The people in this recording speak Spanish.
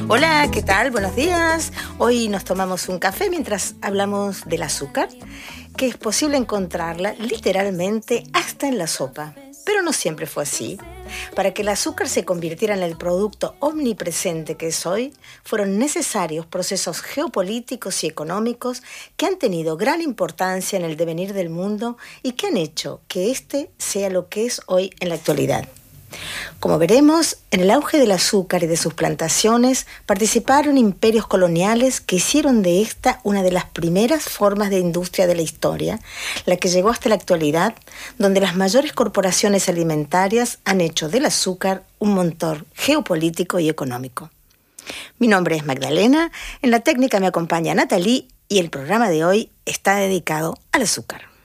Hola, ¿qué tal? Buenos días. Hoy nos tomamos un café mientras hablamos del azúcar, que es posible encontrarla literalmente hasta en la sopa. Pero no siempre fue así. Para que el azúcar se convirtiera en el producto omnipresente que es hoy, fueron necesarios procesos geopolíticos y económicos que han tenido gran importancia en el devenir del mundo y que han hecho que este sea lo que es hoy en la actualidad. Como veremos, en el auge del azúcar y de sus plantaciones participaron imperios coloniales que hicieron de esta una de las primeras formas de industria de la historia, la que llegó hasta la actualidad, donde las mayores corporaciones alimentarias han hecho del azúcar un motor geopolítico y económico. Mi nombre es Magdalena, en la técnica me acompaña Natalie y el programa de hoy está dedicado al azúcar.